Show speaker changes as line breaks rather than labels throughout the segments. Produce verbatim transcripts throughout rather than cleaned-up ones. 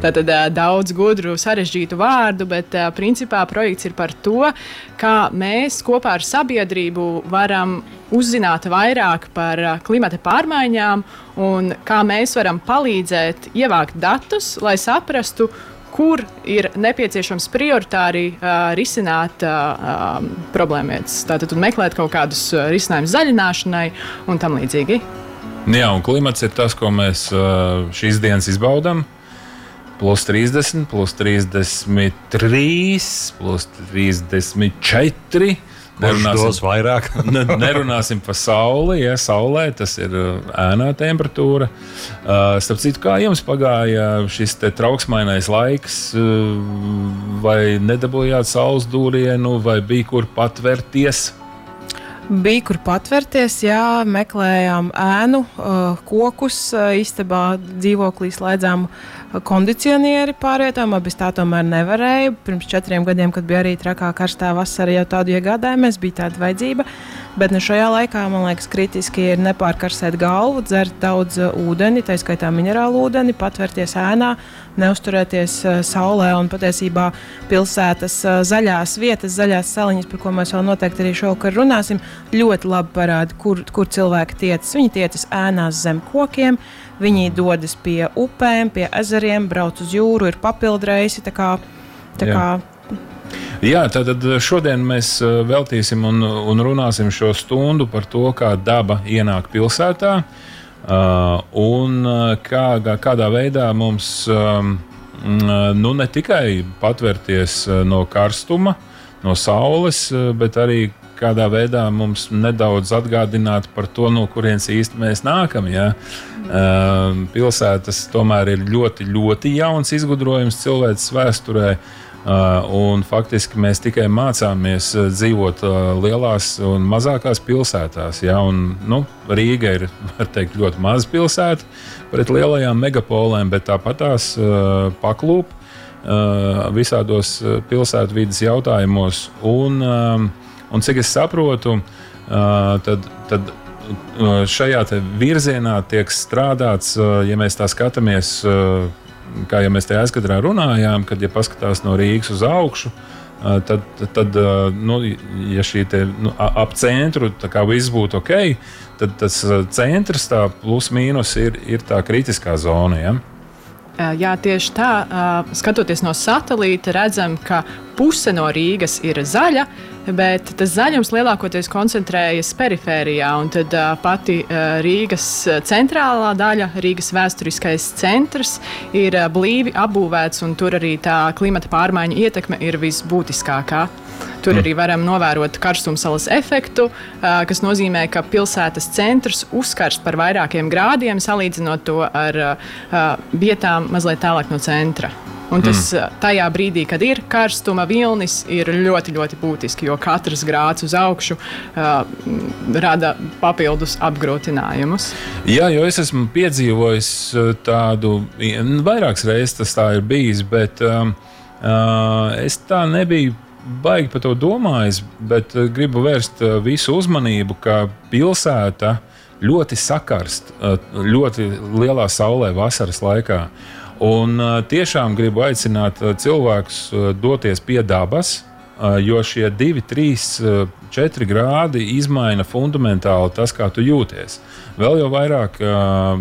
tātad daudz gudru, sarežģītu vārdu, bet principā projekts ir par to, kā mēs kopā ar sabiedrību varam uzzināt vairāk par klimata pārmaiņām un kā mēs varam palīdzēt ievākt datus, lai saprastu, kur ir nepieciešams prioritāri uh, risināt uh, problēmietas. Tātad meklēt kaut kādus risinājumus zaļināšanai un tam līdzīgi.
Jā, un klimats ir tas, ko mēs uh, šīs dienas izbaudām. Plus trīsdesmit, plus trīsdesmit trīs, plus trīsdesmit četri.
Nerunāsim vairāk.
Nerunāsim par sauli. Ja, saulē tas ir ēnā temperatūra. Uh, starp citu, kā jums pagāja šis te trauksmainais laiks? Uh, vai nedabūjāt saules dūrienu, vai bija kur patvērties?
Bija kur patvērties, jā, meklējām ēnu, uh, kokus, uh, istabā dzīvoklī slēdzām kondicionieri pārvietām, bez tā tomēr nevarēja. Pirms četriem gadiem, kad bija arī trakā karstā vasara, jau tādu iegādājamies, bija tāda vajadzība. Bet ne šajā laikā, man liekas, kritiski ir nepārkarsēt galvu, dzert daudz ūdeni, tā skaitā minerālu ūdeni, patvērties ēnā, neuzturēties saulē un patiesībā pilsētas zaļās vietas, zaļās saliņas, par ko mēs vēl noteikti arī šovakar runāsim, ļoti labi parāda, kur, kur cilvēki tiecas. Viņi tiecas ēnās zem kokiem, viņi dodas pie upēm, pie ezeriem, brauc uz jūru, ir papildreisi, tā kā... Tā kā
Jā, tātad šodien mēs veltīsim un, un runāsim šo stundu par to, kā daba ienāk pilsētā un kā, kādā veidā mums nu, ne tikai patvērties no karstuma, no saules, bet arī kādā veidā mums nedaudz atgādināt par to, no kurienes īsti mēs nākam. Ja? Pilsētas tomēr ir ļoti, ļoti jauns izgudrojums cilvēces vēsturē. Uh, un faktiski mēs tikai mācāmies uh, dzīvot uh, lielās un mazākās pilsētās. Ja? Un, nu, Rīga ir, var teikt, ļoti maza pilsēta pret lielajām megapolēm, bet tāpat tās uh, paklūp uh, visādos uh, pilsētu vides jautājumos. Un, um, un cik es saprotu, uh, tad, tad uh, šajā te virzienā tiek strādāts, uh, ja mēs tā skatāmies, uh, kā jau mēs tajā aizkadrā runājām, kad, ja paskatās no Rīgas uz augšu, tad, tad nu, ja šī te, nu, ap centru tā kā viss būtu ok, tad tas centrs, tā plus mīnus, ir, ir tā kritiskā zona. Ja?
Jā, tieši tā. Skatoties no satelīta, redzam, ka puse no Rīgas ir zaļa, bet tas zaļums lielākoties koncentrējas perifērijā. Un tad uh, pati uh, Rīgas centrālā daļa, Rīgas vēsturiskais centrs, ir uh, blīvi apbūvēts, un tur arī tā klimata pārmaiņu ietekme ir visbūtiskākā. Tur arī varam novērot karstumsalas efektu, uh, kas nozīmē, ka pilsētas centrs uzkarst par vairākiem grādiem, salīdzinot to ar uh, vietām mazliet tālāk no centra. Un tas mm. tajā brīdī, kad ir karstuma vilnis, ir ļoti, ļoti būtiski, jo katrs grāds uz augšu uh, rada papildus apgrūtinājumus.
Jā, jo es esmu piedzīvojis tādu, vairākas reizes tas tā ir bijis, bet um, uh, es tā nebiju baigi par to domājis, bet uh, gribu vērst uh, visu uzmanību, ka pilsēta ļoti sakarst, uh, ļoti lielā saulē vasaras laikā. Un uh, tiešām gribu aicināt uh, cilvēkus uh, doties pie dabas, uh, jo šie divi, trīs, četri grādi izmaina fundamentāli tas, kā tu jūties. Vēl jau vairāk, uh,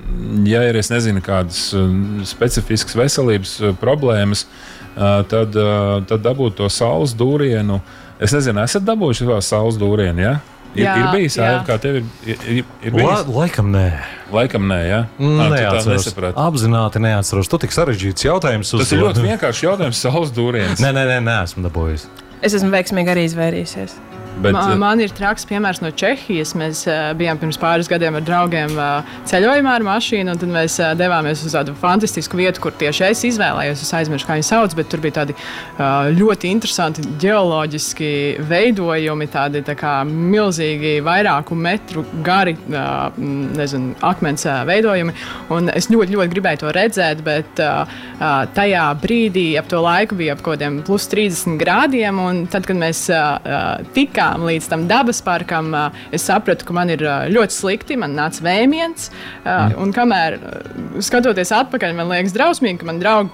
ja ir, es nezinu, kādas uh, specifiskas veselības uh, problēmas, uh, tad, uh, tad dabūt to saules dūrienu. Es nezinu, esat dabūjuši vēl saules dūrienu, ja? Ir, jā, ir bijis, jā. Kā tev ir, ir, ir, ir bijis?
La, laikam nē.
Laikam nē, jā?
Neatceros. Apzināti neatceros. Tu tik sarežģīts jautājums.
Tas ir ļoti vienkārši jautājums, saules dūriens.
Nē, nē, nē, neesmu dabūjis.
Es esmu veiksmīgi arī izvairījusies.
Bet, man, man ir traks piemērs no Čehijas. Mēs uh, bijām pirms pāris gadiem ar draugiem uh, ceļojumā ar mašīnu, un tad mēs uh, devāmies uz tādu fantastisku vietu, kur tieši es izvēlējos. Es aizmirsu, kā viņi sauc, bet tur bija tādi uh, ļoti interesanti ģeoloģiski veidojumi, tādi tā kā milzīgi vairāku metru gari, uh, nezinu, akmens uh, veidojumi. Un es ļoti, ļoti gribēju to redzēt, bet uh, uh, tajā brīdī ap to laiku bija ap kaut kādiem plus trīsdesmit grādiem, un tad, kad mēs uh, tikām līdz tam dabas parkam, es sapratu, ka man ir ļoti slikti, man nāca vēmiens, mm. un kamēr skatoties atpakaļ, man liekas drausmīgi, ka man draugi